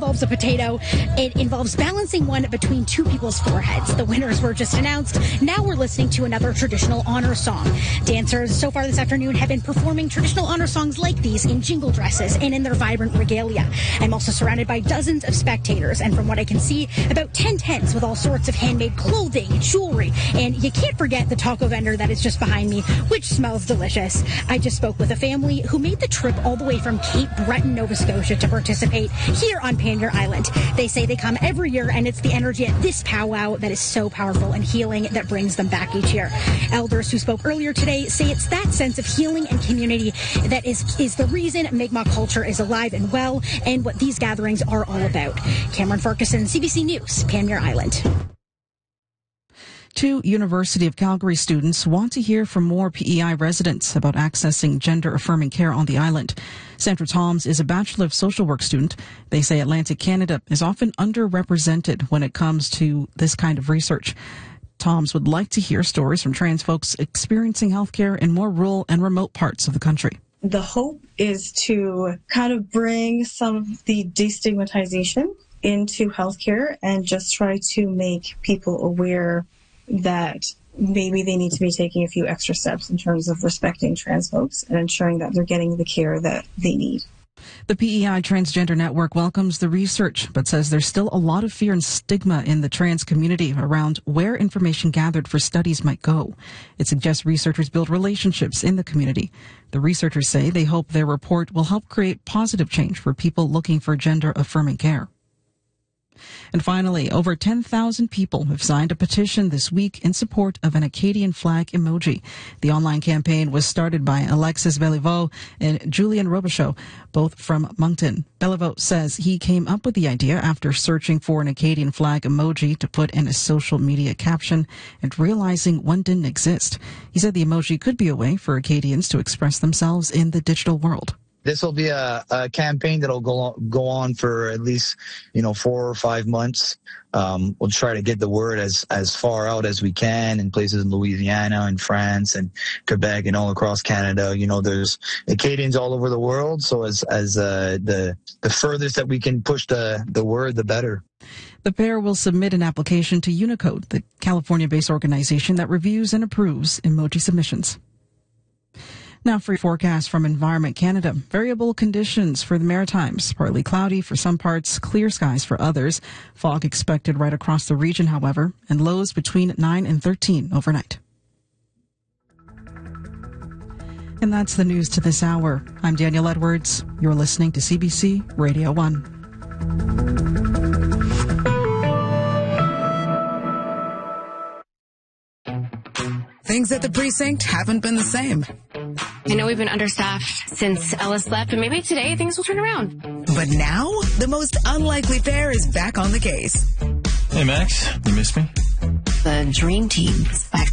involves a potato. It involves balancing one between two people's foreheads. The winners were just announced. Now we're listening to another traditional honor song. Dancers so far this afternoon have been performing traditional honor songs like these in jingle dresses and in their vibrant regalia. I'm also surrounded by dozens of spectators, and from what I can see, about 10 tents with all sorts of handmade clothing, jewelry, and you can't forget the taco vendor that is just behind me, which smells delicious. I just spoke with a family who made the trip all the way from Cape Breton, Nova Scotia to participate here on Panmure Island. They say they come every year, and it's the energy at this powwow that is so powerful and healing that brings them back each year. Elders who spoke earlier today say it's that sense of healing and community that is the reason Mi'kmaq culture is alive and well, and what these gatherings are all about. Cameron Farquharson, CBC News, Panmure Island. 2 University of Calgary students want to hear from more PEI residents about accessing gender-affirming care on the island. Sandra Toms is a Bachelor of Social Work student. They say Atlantic Canada is often underrepresented when it comes to this kind of research. Toms would like to hear stories from trans folks experiencing healthcare in more rural and remote parts of the country. The hope is to kind of bring some of the destigmatization into healthcare and just try to make people aware that maybe they need to be taking a few extra steps in terms of respecting trans folks and ensuring that they're getting the care that they need. The PEI Transgender Network welcomes the research, but says there's still a lot of fear and stigma in the trans community around where information gathered for studies might go. It suggests researchers build relationships in the community. The researchers say they hope their report will help create positive change for people looking for gender-affirming care. And finally, over 10,000 people have signed a petition this week in support of an Acadian flag emoji. The online campaign was started by Alexis Beliveau and Julian Robichaud, both from Moncton. Beliveau says he came up with the idea after searching for an Acadian flag emoji to put in a social media caption and realizing one didn't exist. He said the emoji could be a way for Acadians to express themselves in the digital world. This will be a campaign that'll go on for at least, 4 or 5 months. We'll try to get the word as far out as we can in places in Louisiana and France and Quebec and all across Canada. There's Acadians all over the world. So as the furthest that we can push the word, the better. The pair will submit an application to Unicode, the California-based organization that reviews and approves emoji submissions. Now for your forecast from Environment Canada. Variable conditions for the Maritimes. Partly cloudy for some parts, clear skies for others. Fog expected right across the region, however, and lows between 9 and 13 overnight. And that's the news to this hour. I'm Danielle Edwards. You're listening to CBC Radio 1. Things at the precinct haven't been the same. I know we've been understaffed since Ellis left, but maybe today things will turn around. But now, the most unlikely pair is back on the case. Hey, Max, you miss me? The dream team is back